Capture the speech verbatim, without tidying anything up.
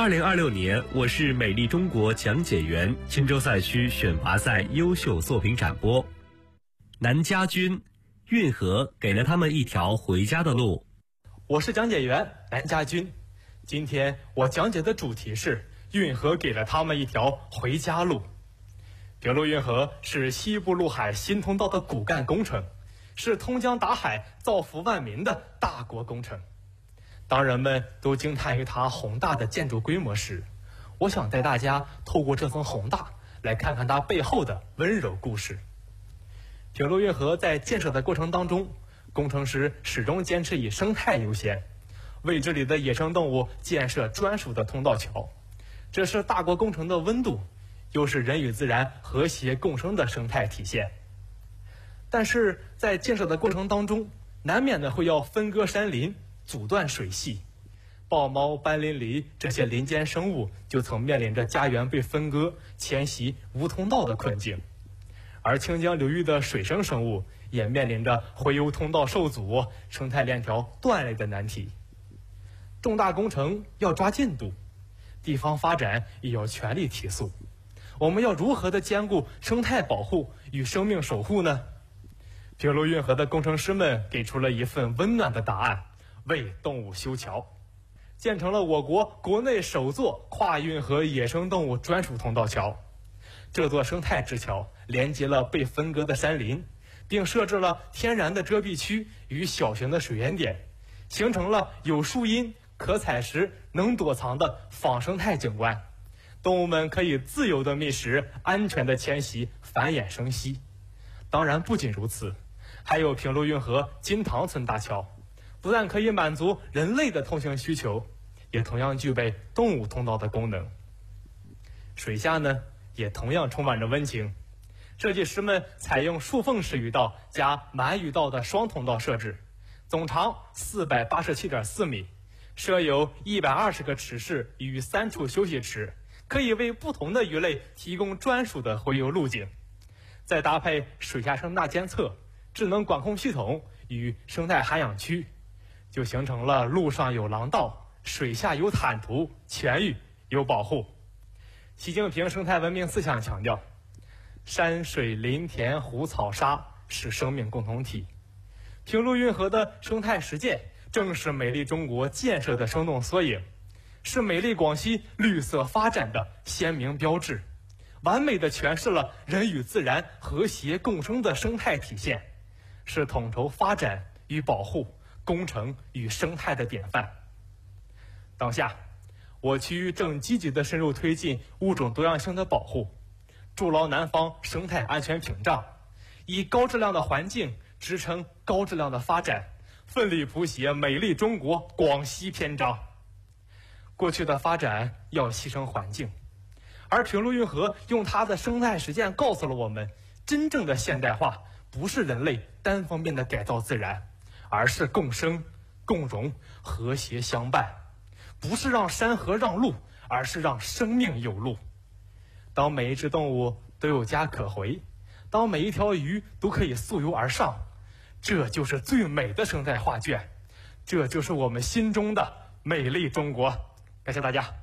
二零二六年，我是美丽中国讲解员青州赛区选拔赛优秀作品展播。南家军，运河给了他们一条回家的路。 我是讲解员南家军，今天我讲解的主题是运河给了他们一条回家路。平陆运河是西部陆海新通道的骨干工程，是通江达海、造福万民的大国工程。当人们都惊叹于它宏大的建筑规模时，我想带大家透过这层宏大，来看看它背后的温柔故事。平陆运河在建设的过程当中，工程师始终坚持以生态优先，为这里的野生动物建设专属的通道桥。这是大国工程的温度，又是人与自然和谐共生的生态体现。但是在建设的过程当中，难免的会要分割山林，阻断水系。豹猫、斑羚狸这些林间生物就曾面临着家园被分割、迁徙无通道的困境。而清江流域的水生生物也面临着洄游通道受阻、生态链条断裂的难题。重大工程要抓进度，地方发展也要全力提速。我们要如何的兼顾生态保护与生命守护呢？平陆运河的工程师们给出了一份温暖的答案：为动物修桥，建成了我国国内首座跨运河野生动物专属通道桥。这座生态之桥连接了被分割的山林，并设置了天然的遮蔽区与小型的水源点，形成了有树荫、可采食、能躲藏的仿生态景观。动物们可以自由的觅食，安全的迁徙、繁衍生息。当然不仅如此，还有平陆运河金塘村大桥，不但可以满足人类的通行需求，也同样具备动物通道的功能。水下呢，也同样充满着温情。设计师们采用竖缝式鱼道加满鱼道的双通道设置，总长 四百八十七点四米，设有一百二十个池室与三处休息池，可以为不同的鱼类提供专属的洄游路径。再搭配水下声纳监测、智能管控系统与生态涵养区，就形成了陆上有廊道，水下有坦途，全域有保护。习近平生态文明思想强调，山水林田湖草沙是生命共同体。平陆运河的生态实践正是美丽中国建设的生动缩影，是美丽广西绿色发展的鲜明标志，完美的诠释了人与自然和谐共生的生态体现，是统筹发展与保护、工程与生态的典范。当下，我区正积极地深入推进物种多样性的保护，筑牢南方生态安全屏障，以高质量的环境支撑高质量的发展，奋力谱写美丽中国广西篇章。过去的发展要牺牲环境，而平陆运河用它的生态实践告诉了我们，真正的现代化不是人类单方面的改造自然，而是共生、共荣、和谐相伴。不是让山河让路，而是让生命有路。当每一只动物都有家可回，当每一条鱼都可以溯游而上，这就是最美的生态画卷，这就是我们心中的美丽中国。感谢大家。